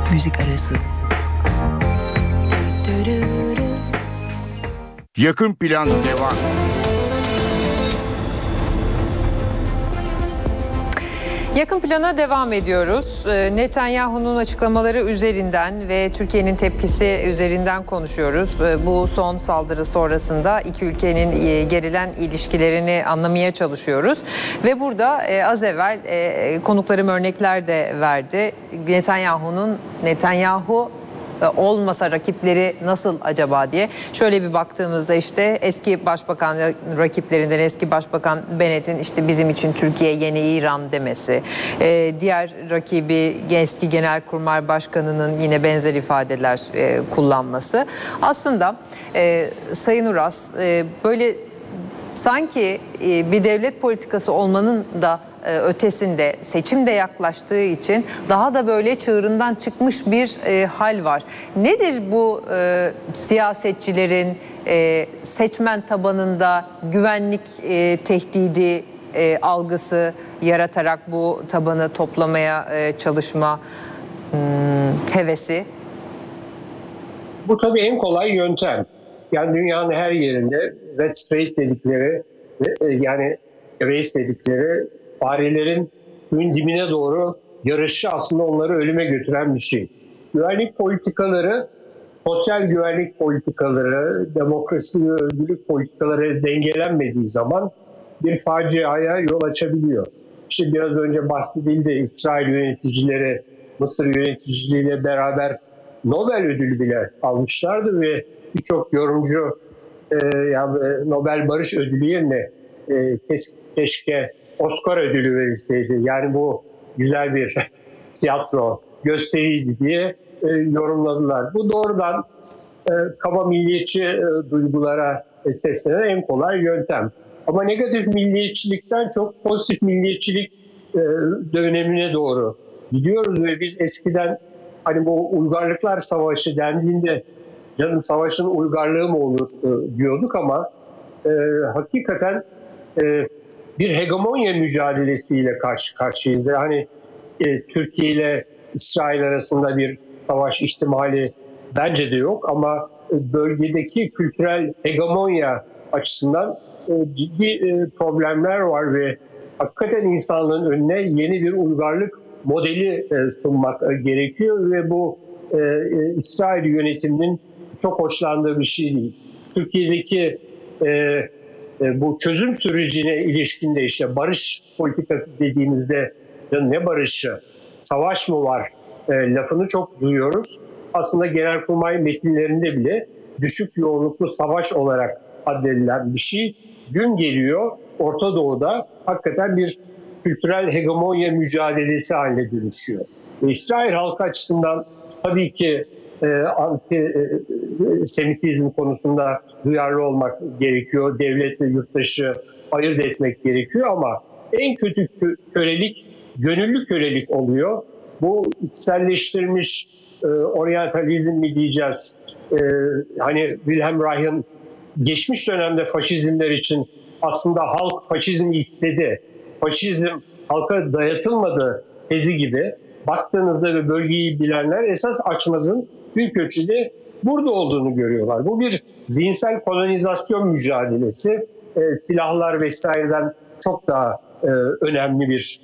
Müzik arası. Yakın plan devam. Yakın plana devam ediyoruz. Netanyahu'nun açıklamaları üzerinden ve Türkiye'nin tepkisi üzerinden konuşuyoruz. Bu son saldırı sonrasında iki ülkenin gerilen ilişkilerini anlamaya çalışıyoruz. Ve burada az evvel konuklarım örnekler de verdi. Netanyahu olmasa rakipleri nasıl acaba diye. Şöyle bir baktığımızda işte eski başbakan rakiplerinden eski başbakan Bennett'in işte bizim için Türkiye yeni İran demesi. Diğer rakibi eski Genelkurmay Başkanı'nın yine benzer ifadeler kullanması. Aslında Sayın Uras böyle sanki bir devlet politikası olmanın da ötesinde seçim de yaklaştığı için daha da böyle çığırından çıkmış bir hal var. Nedir bu siyasetçilerin seçmen tabanında güvenlik tehdidi algısı yaratarak bu tabanı toplamaya çalışma hevesi? Bu tabii en kolay yöntem. Yani dünyanın her yerinde red race dedikleri yani race dedikleri farelerin suyun dibine doğru yarışı aslında onları ölüme götüren bir şey. Güvenlik politikaları, sosyal güvenlik politikaları, demokrasi ve özgürlük politikaları dengelenmediği zaman bir faciaya yol açabiliyor. İşte biraz önce bahsedildi, İsrail yöneticileri Mısır yöneticiliğiyle beraber Nobel ödülü bile almışlardı ve birçok yorumcu yani Nobel Barış Ödülü yerine keşke Oscar ödülü verilseydi. Yani bu güzel bir tiyatro gösteriydi diye yorumladılar. Bu doğrudan kaba milliyetçi duygulara seslenen en kolay yöntem. Ama negatif milliyetçilikten çok pozitif milliyetçilik dönemine doğru gidiyoruz ve biz eskiden hani bu uygarlıklar savaşı dendiğinde canım savaşın uygarlığı mı olur diyorduk ama hakikaten bir hegemonya mücadelesiyle karşı karşıyayız. Yani Türkiye ile İsrail arasında bir savaş ihtimali bence de yok ama bölgedeki kültürel hegemonya açısından ciddi problemler var ve hakikaten insanlığın önüne yeni bir uygarlık modeli sunmak gerekiyor ve bu İsrail yönetiminin çok hoşlandığı bir şey değil. Türkiye'deki bu çözüm sürecine ilişkinde işte barış politikası dediğimizde ne barışı, savaş mı var lafını çok duyuyoruz. Aslında Genelkurmay metinlerinde bile düşük yoğunluklu savaş olarak addedilen bir şey. Gün geliyor Orta Doğu'da hakikaten bir kültürel hegemonya mücadelesi haline dönüşüyor. İsrail halkı açısından tabii ki anti-Semitizm konusunda duyarlı olmak gerekiyor. Devlet ve yurttaşı ayırt etmek gerekiyor ama en kötü kölelik gönüllü kölelik oluyor. Bu içselleştirilmiş oryantalizm mi diyeceğiz? Hani Wilhelm Reich'ın geçmiş dönemde faşizmler için aslında halk faşizmi istedi. Faşizm halka dayatılmadı tezi gibi. Baktığınızda ve bölgeyi bilenler esas açmazın büyük ölçüde burada olduğunu görüyorlar. Bu bir zihinsel kolonizasyon mücadelesi. Silahlar vesaireden çok daha önemli bir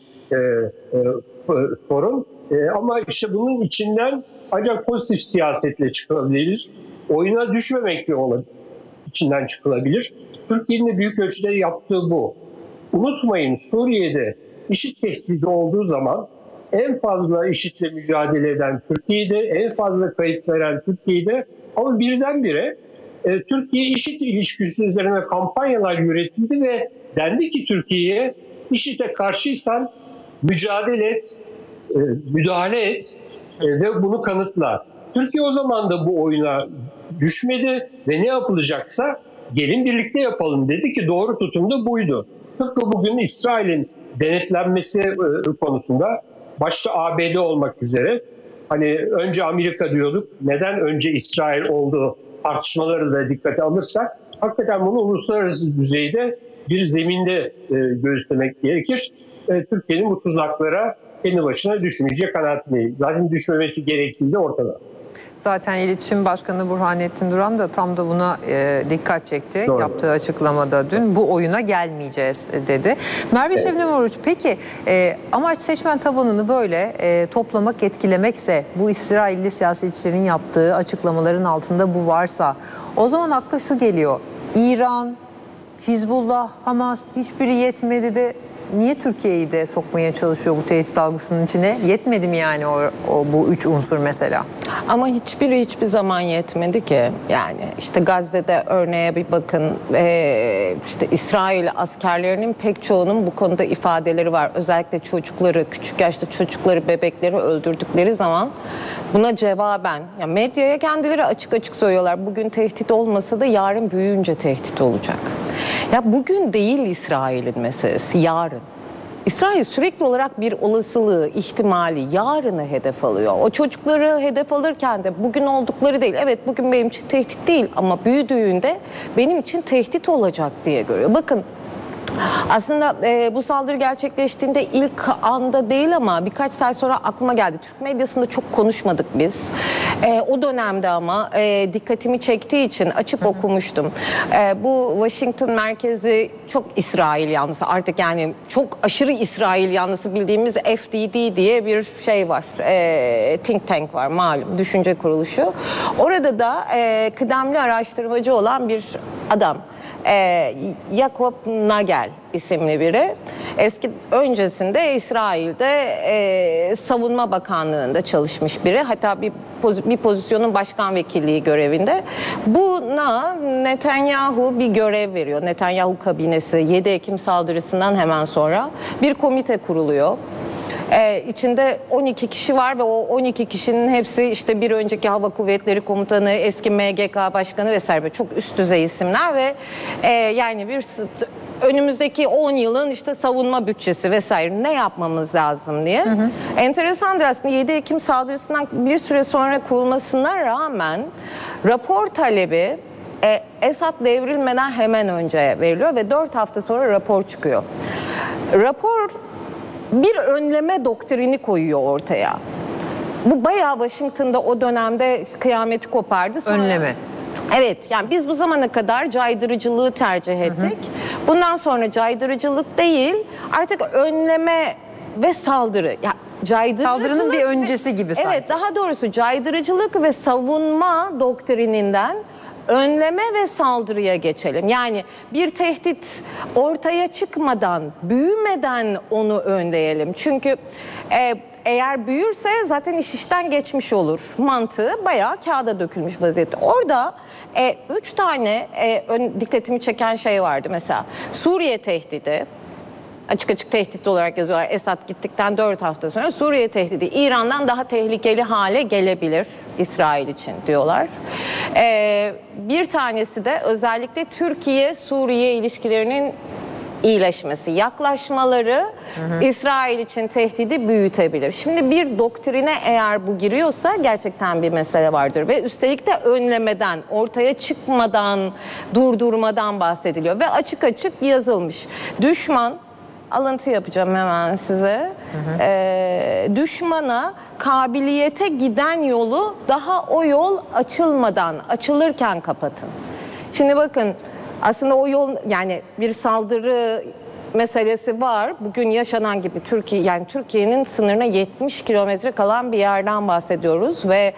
sorun. Ama işte bunun içinden ancak pozitif siyasetle çıkılabilir. Oyuna düşmemekle olabilir. İçinden çıkılabilir. Türkiye'nin de büyük ölçüde yaptığı bu. Unutmayın Suriye'de IŞİD tehdidi olduğu zaman en fazla IŞİD'le mücadele eden Türkiye'de, en fazla kayıp veren Türkiye'de ama birdenbire Türkiye-IŞİD ilişkisi üzerine kampanyalar yönetildi ve dendi ki Türkiye'ye IŞİD'e karşıysan mücadele et, müdahale et ve bunu kanıtla. Türkiye o zaman da bu oyuna düşmedi ve ne yapılacaksa gelin birlikte yapalım dedi ki doğru tutum da buydu. Tıpkı bugün İsrail'in denetlenmesi konusunda başta ABD olmak üzere hani önce Amerika diyorduk, neden önce İsrail oldu tartışmaları da dikkate alırsak hakikaten bunu uluslararası düzeyde bir zeminde göğüslemek gerekir. Türkiye'nin bu tuzaklara kendi başına düşmeyecek kanaatindeyim. Zaten düşmemesi gerektiği de ortada. Zaten İletişim Başkanı Burhanettin Duran da tam da buna dikkat çekti. Doğru. Yaptığı açıklamada dün bu oyuna gelmeyeceğiz dedi. Merve Şebnem Oruç, peki amaç seçmen tabanını böyle toplamak, etkilemekse, bu İsrailli siyasetçilerin yaptığı açıklamaların altında bu varsa, o zaman akla şu geliyor: İran, Hizbullah, Hamas hiçbiri yetmedi de niye Türkiye'yi de sokmaya çalışıyor bu tehdit algısının içine? Yetmedi mi yani bu üç unsur mesela? Ama hiçbiri hiçbir zaman yetmedi ki. Yani işte Gazze'de örneğe bir bakın. İşte İsrail askerlerinin pek çoğunun bu konuda ifadeleri var. Özellikle çocukları, küçük yaşta çocukları, bebekleri öldürdükleri zaman buna cevaben, ya medyaya kendileri açık açık söylüyorlar. Bugün tehdit olmasa da yarın büyüyünce tehdit olacak. Ya bugün değil İsrail'in meselesi, yarın. İsrail sürekli olarak bir olasılığı, ihtimali, yarını hedef alıyor. O çocukları hedef alırken de bugün oldukları değil. Evet, bugün benim için tehdit değil ama büyüdüğünde benim için tehdit olacak diye görüyor. Bakın, aslında bu saldırı gerçekleştiğinde ilk anda değil ama birkaç saat sonra aklıma geldi. Türk medyasında çok konuşmadık biz. O dönemde ama dikkatimi çektiği için açıp okumuştum. Bu Washington merkezi çok İsrail yanlısı, artık yani çok aşırı İsrail yanlısı bildiğimiz FDD diye bir şey var. Think tank var malum, düşünce kuruluşu. Orada da kıdemli araştırmacı olan bir adam. Jacob Nagel isimli biri. Öncesinde İsrail'de Savunma Bakanlığı'nda çalışmış biri. Hatta bir pozisyonun başkan vekilliği görevinde. Buna Netanyahu bir görev veriyor. Netanyahu kabinesi 7 Ekim saldırısından hemen sonra bir komite kuruluyor. İçinde 12 kişi var ve o 12 kişinin hepsi işte bir önceki Hava Kuvvetleri Komutanı, eski MGK Başkanı vesaire, çok üst düzey isimler ve yani önümüzdeki 10 yılın işte savunma bütçesi vesaire ne yapmamız lazım diye. Enteresandır aslında, 7 Ekim saldırısından bir süre sonra kurulmasına rağmen rapor talebi Esad devrilmeden hemen önce veriliyor ve 4 hafta sonra rapor çıkıyor. Rapor bir önleme doktrini koyuyor ortaya. Bu bayağı Washington'da o dönemde kıyameti kopardı. Sonra, önleme. Evet, yani biz bu zamana kadar caydırıcılığı tercih ettik. Bundan sonra caydırıcılık değil, artık önleme ve saldırı. Ya, saldırının bir öncesi gibi sanki. Evet, daha doğrusu caydırıcılık ve savunma doktrininden önleme ve saldırıya geçelim. Yani bir tehdit ortaya çıkmadan, büyümeden onu önleyelim. Çünkü eğer büyürse zaten iş işten geçmiş olur. Mantığı bayağı kağıda dökülmüş vaziyette. Orada 3 tane dikkatimi çeken şey vardı mesela. Suriye tehdidi. Açık açık tehdit olarak yazıyorlar. Esad gittikten 4 hafta sonra Suriye tehdidi İran'dan daha tehlikeli hale gelebilir İsrail için diyorlar. Bir tanesi de özellikle Türkiye-Suriye ilişkilerinin iyileşmesi, yaklaşmaları İsrail için tehdidi büyütebilir. Şimdi bir doktrine eğer bu giriyorsa gerçekten bir mesele vardır ve üstelik de önlemeden, ortaya çıkmadan, durdurmadan bahsediliyor ve açık açık yazılmış. Düşman, alıntı yapacağım hemen size. Düşmana kabiliyete giden yolu daha o yol açılmadan, açılırken kapatın. Şimdi bakın, aslında o yol, yani bir saldırı meselesi var. Bugün yaşanan gibi Türkiye'nin sınırına 70 kilometre kalan bir yerden bahsediyoruz ve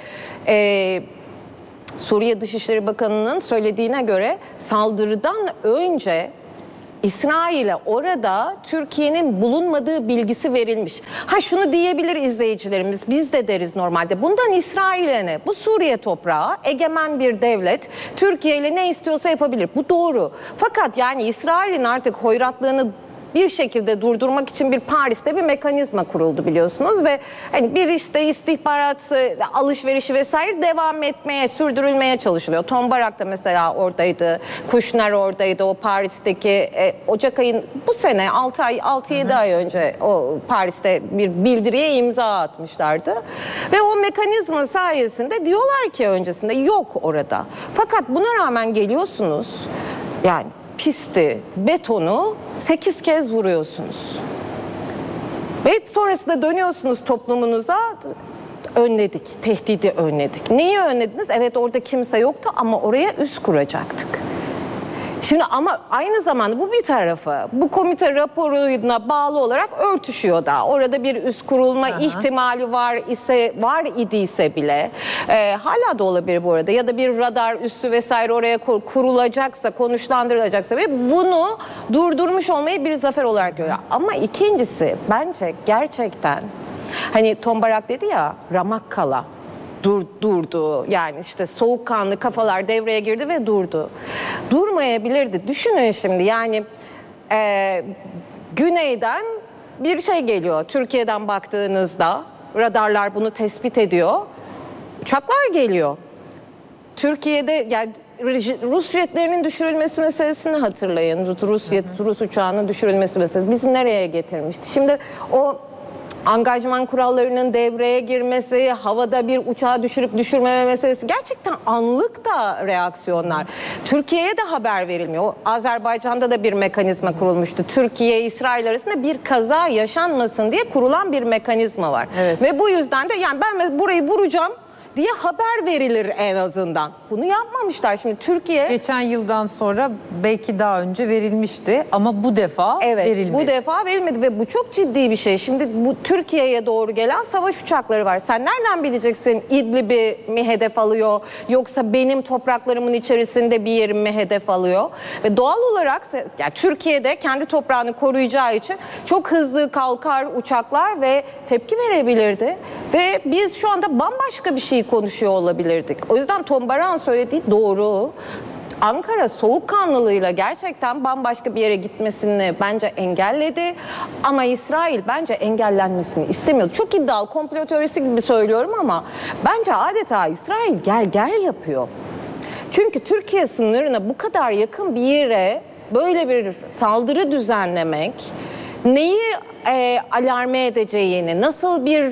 Suriye Dışişleri Bakanı'nın söylediğine göre saldırıdan önce İsrail'e orada Türkiye'nin bulunmadığı bilgisi verilmiş. Şunu diyebilir izleyicilerimiz, biz de deriz normalde. Bundan İsrail'e ne? Bu Suriye toprağı, egemen bir devlet. Türkiye ile ne istiyorsa yapabilir. Bu doğru. Fakat yani İsrail'in artık hoyratlığını bir şekilde durdurmak için bir Paris'te bir mekanizma kuruldu biliyorsunuz ve hani bir işte istihbarat alışverişi vesaire devam etmeye, sürdürülmeye çalışılıyor. Tom Barak da mesela oradaydı, Kushner oradaydı, o Paris'teki Ocak ayın bu sene 6-7 ay önce o Paris'te bir bildiriye imza atmışlardı. Ve o mekanizma sayesinde diyorlar ki öncesinde yok orada. Fakat buna rağmen geliyorsunuz, yani pisti, betonu 8 kez vuruyorsunuz. Ve sonrasında dönüyorsunuz toplumunuza, önledik, tehdidi önledik. Neyi önlediniz? Evet, orada kimse yoktu ama oraya üs kuracaktık. Şimdi ama aynı zamanda bu bir tarafı. Bu komite raporuna bağlı olarak örtüşüyor da. Orada bir üs kurulma ihtimali var idiyse bile hala da olabilir bu arada. Ya da bir radar üssü vesaire oraya kurulacaksa, konuşlandırılacaksa ve bunu durdurmuş olmayı bir zafer olarak görüyor. Ama ikincisi bence gerçekten hani Tombarak dedi ya, ramak kala. Durdu. Yani işte soğukkanlı kafalar devreye girdi ve durdu. Durmayabilirdi. Düşünün şimdi yani güneyden bir şey geliyor. Türkiye'den baktığınızda radarlar bunu tespit ediyor. Uçaklar geliyor. Türkiye'de yani Rus jetlerinin düşürülmesi meselesini hatırlayın. Rus uçağının düşürülmesi meselesi bizi nereye getirmişti? Şimdi o angajman kurallarının devreye girmesi, havada bir uçağı düşürüp düşürmeme meselesi gerçekten anlık da reaksiyonlar. Türkiye'ye de haber verilmiyor. Azerbaycan'da da bir mekanizma kurulmuştu. Türkiye, İsrail arasında bir kaza yaşanmasın diye kurulan bir mekanizma var. Evet. Ve bu yüzden de yani ben burayı vuracağım diye haber verilir en azından. Bunu yapmamışlar. Şimdi Türkiye... Geçen yıldan sonra belki daha önce verilmişti ama bu defa verilmedi. Bu defa verilmedi ve bu çok ciddi bir şey. Şimdi bu Türkiye'ye doğru gelen savaş uçakları var. Sen nereden bileceksin İdlib'i mi hedef alıyor yoksa benim topraklarımın içerisinde bir yerim mi hedef alıyor? Ve doğal olarak yani Türkiye'de kendi toprağını koruyacağı için çok hızlı kalkar uçaklar ve tepki verebilirdi. Ve biz şu anda bambaşka bir şey konuşuyor olabilirdik. O yüzden Tombarak'ın söylediği doğru. Ankara soğukkanlılığıyla gerçekten bambaşka bir yere gitmesini bence engelledi. Ama İsrail bence engellenmesini istemiyordu. Çok iddialı, komplo teorisi gibi söylüyorum ama bence adeta İsrail gel yapıyor. Çünkü Türkiye sınırına bu kadar yakın bir yere böyle bir saldırı düzenlemek neyi alarme edeceğini, nasıl bir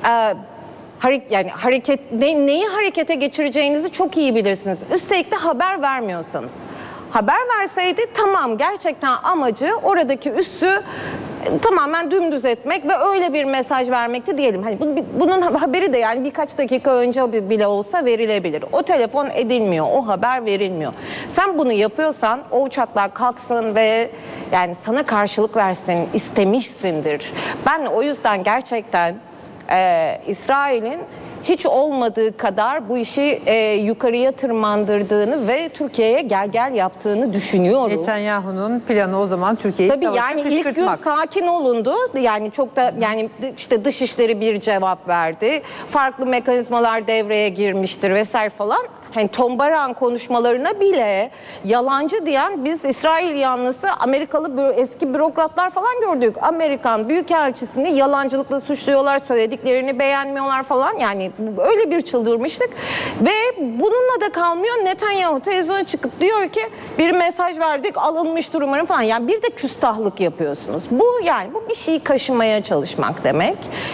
neyi harekete geçireceğinizi çok iyi bilirsiniz. Üstelik de haber vermiyorsanız. Haber verseydi tamam, gerçekten amacı oradaki üssü tamamen dümdüz etmek ve öyle bir mesaj vermekti diyelim. Hani bunun haberi de yani birkaç dakika önce bile olsa verilebilir. O telefon edilmiyor, o haber verilmiyor. Sen bunu yapıyorsan o uçaklar kalksın ve yani sana karşılık versin, istemişsindir. Ben o yüzden gerçekten İsrail'in hiç olmadığı kadar bu işi yukarıya tırmandırdığını ve Türkiye'ye gel yaptığını düşünüyorum. Netanyahu'nun planı o zaman Türkiye'yi tabii savaşa yani kışkırtmak. ilk gün sakin olundu. Yani çok da yani işte Dışişleri bir cevap verdi. Farklı mekanizmalar devreye girmiştir vesaire falan. Hani Tombarak'ın konuşmalarına bile yalancı diyen biz İsrail yanlısı Amerikalı eski bürokratlar falan gördük. Amerikan Büyükelçisini yalancılıkla suçluyorlar, söylediklerini beğenmiyorlar falan. Yani öyle bir çıldırmıştık. Ve bununla da kalmıyor. Netanyahu televizyona çıkıp diyor ki bir mesaj verdik, alınmıştır umarım falan. Yani bir de küstahlık yapıyorsunuz. Bu bir şeyi kaşımaya çalışmak demek.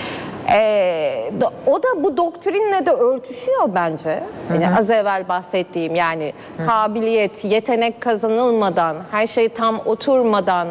O da bu doktrinle de örtüşüyor bence. Yani az evvel bahsettiğim yani kabiliyet, yetenek kazanılmadan, her şey tam oturmadan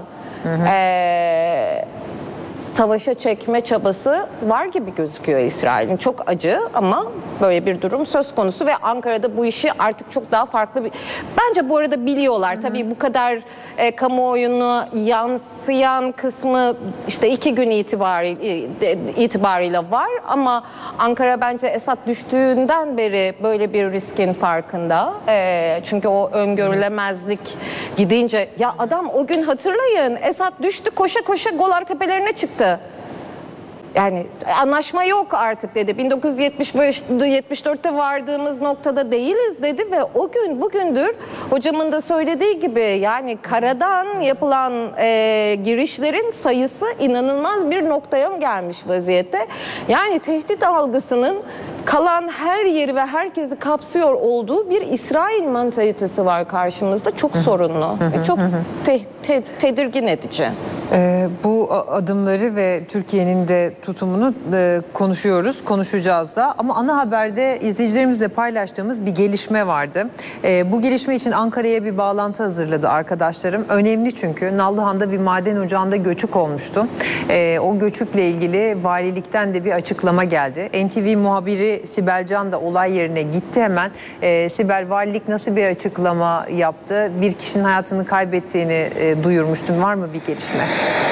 savaşa çekme çabası var gibi gözüküyor İsrail'in. Çok acı ama böyle bir durum söz konusu ve Ankara'da bu işi artık çok daha farklı bir... Bence bu arada biliyorlar. Tabii bu kadar kamuoyunu yansıyan kısmı işte 2 gün itibariyle var ama Ankara bence Esad düştüğünden beri böyle bir riskin farkında. Çünkü o öngörülemezlik gidince ya adam o gün hatırlayın Esad düştü, koşa koşa Golan Tepelerine çıktı. Yani anlaşma yok artık dedi. 1974'te vardığımız noktada değiliz dedi ve o gün bugündür hocamın da söylediği gibi yani karadan yapılan girişlerin sayısı inanılmaz bir noktaya gelmiş vaziyette. Yani tehdit algısının kalan her yeri ve herkesi kapsıyor olduğu bir İsrail mantalitesi var karşımızda. Çok sorunlu ve çok tedirgin edici. Bu adımları ve Türkiye'nin de tutumunu konuşacağız da. Ama ana haberde izleyicilerimizle paylaştığımız bir gelişme vardı. Bu gelişme için Ankara'ya bir bağlantı hazırladı arkadaşlarım. Önemli çünkü Nallıhan'da bir maden ocağında göçük olmuştu. O göçükle ilgili valilikten de bir açıklama geldi. NTV muhabiri Sibel Can da olay yerine gitti hemen. Sibel, valilik nasıl bir açıklama yaptı? Bir kişinin hayatını kaybettiğini duyurmuştun. Var mı bir gelişme?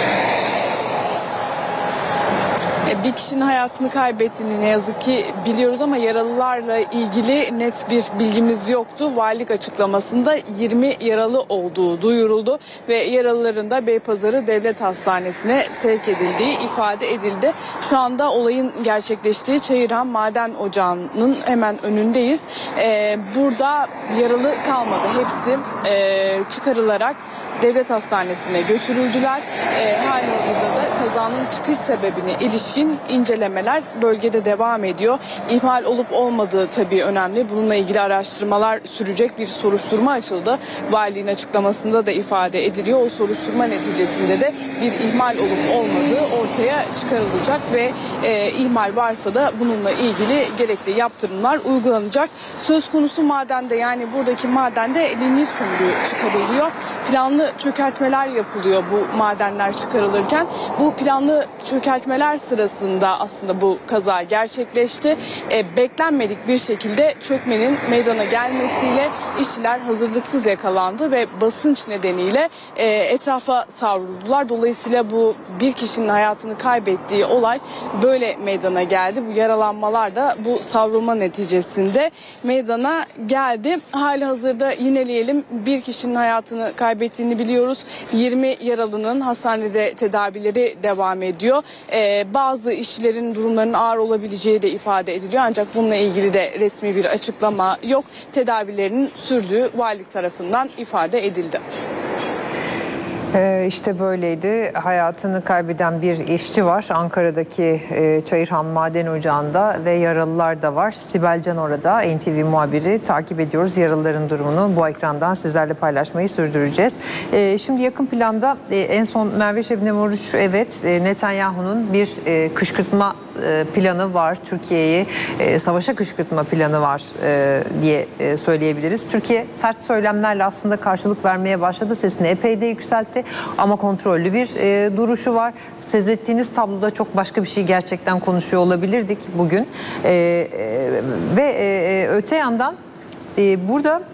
Bir kişinin hayatını kaybettiğini ne yazık ki biliyoruz ama yaralılarla ilgili net bir bilgimiz yoktu. Valilik açıklamasında 20 yaralı olduğu duyuruldu ve yaralıların da Beypazarı Devlet Hastanesi'ne sevk edildiği ifade edildi. Şu anda olayın gerçekleştiği Çayırhan Maden Ocağı'nın hemen önündeyiz. Burada yaralı kalmadı. Hepsi çıkarılarak Devlet Hastanesi'ne götürüldüler. Halihazırda da kazanın çıkış sebebine ilişkin incelemeler bölgede devam ediyor. İhmal olup olmadığı tabii önemli. Bununla ilgili araştırmalar sürecek, bir soruşturma açıldı. Valiliğin açıklamasında da ifade ediliyor. O soruşturma neticesinde de bir ihmal olup olmadığı ortaya çıkarılacak ve ihmal varsa da bununla ilgili gerekli yaptırımlar uygulanacak. Söz konusu madende, yani buradaki madende lignit kömürü çıkarılıyor. Planlı çökertmeler yapılıyor bu madenler çıkarılırken. Bu planlı çökertmeler sırasında aslında bu kaza gerçekleşti. Beklenmedik bir şekilde çökmenin meydana gelmesiyle işçiler hazırlıksız yakalandı ve basınç nedeniyle etrafa savruldular. Dolayısıyla bu bir kişinin hayatını kaybettiği olay böyle meydana geldi. Bu yaralanmalar da bu savrulma neticesinde meydana geldi. Halihazırda yineleyelim, bir kişinin hayatını kaybettiğini biliyoruz. 20 yaralının hastanede tedavileri devam ediyor. Bazı işçilerin durumlarının ağır olabileceği de ifade ediliyor. Ancak bununla ilgili de resmi bir açıklama yok. Tedavilerinin sürdüğü valilik tarafından ifade edildi. İşte böyleydi. Hayatını kaybeden bir işçi var Ankara'daki Çayırhan Maden Ocağı'nda ve yaralılar da var. Sibel Can orada, NTV muhabiri, takip ediyoruz. Yaralıların durumunu bu ekrandan sizlerle paylaşmayı sürdüreceğiz. Şimdi yakın planda en son Merve Şebnem Oruç, evet, Netanyahu'nun bir kışkırtma planı var. Türkiye'yi savaşa kışkırtma planı var diye söyleyebiliriz. Türkiye sert söylemlerle aslında karşılık vermeye başladı. Sesini epey de yükseltti. Ama kontrollü bir duruşu var. Söz ettiğiniz tabloda çok başka bir şey gerçekten konuşuyor olabilirdik bugün. Ve öte yandan burada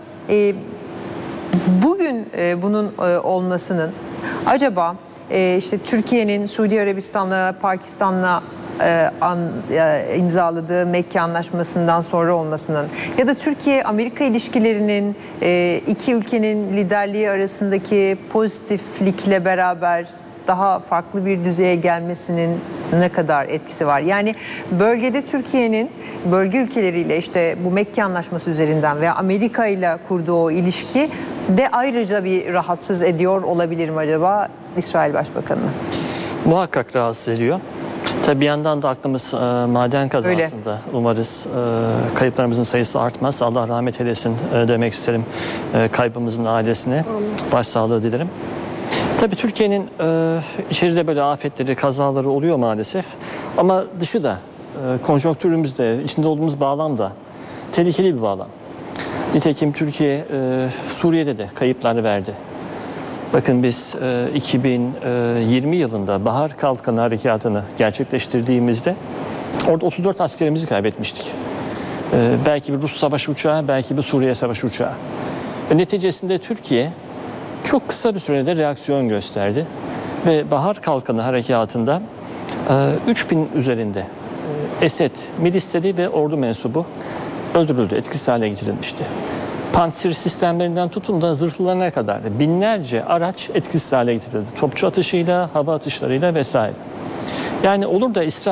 bugün bunun olmasının acaba işte Türkiye'nin Suudi Arabistan'la, Pakistan'la imzaladığı Mekke Anlaşması'ndan sonra olmasının ya da Türkiye-Amerika ilişkilerinin iki ülkenin liderliği arasındaki pozitiflikle beraber daha farklı bir düzeye gelmesinin ne kadar etkisi var? Yani bölgede Türkiye'nin bölge ülkeleriyle işte bu Mekke Anlaşması üzerinden veya Amerika ile kurduğu o ilişki de ayrıca bir rahatsız ediyor olabilir mi acaba İsrail Başbakanı'nı? Muhakkak rahatsız ediyor. Tabii bir yandan da aklımız maden kazasında. Öyle. Umarız kayıplarımızın sayısı artmaz. Allah rahmet eylesin demek isterim kaybımızın ailesine. Başsağlığı dilerim. Tabii Türkiye'nin içeride böyle afetleri, kazaları oluyor maalesef. Ama dışı da, konjonktürümüzde, içinde olduğumuz bağlam da tehlikeli bir bağlam. Nitekim Türkiye Suriye'de de kayıplar verdi. Bakın biz 2020 yılında Bahar Kalkanı Harekatı'nı gerçekleştirdiğimizde orada 34 askerimizi kaybetmiştik. Belki bir Rus savaş uçağı, belki bir Suriye savaş uçağı. Ve neticesinde Türkiye çok kısa bir sürede reaksiyon gösterdi. Ve Bahar Kalkanı Harekatı'nda 3000 üzerinde Esed milisleri ve ordu mensubu öldürüldü, etkisiz hale getirilmişti. Pantsir sistemlerinden tutun da zırhlılarına kadar binlerce araç etkisiz hale getirildi. Topçu atışıyla, hava atışlarıyla vesaire. Yani olur da İsrail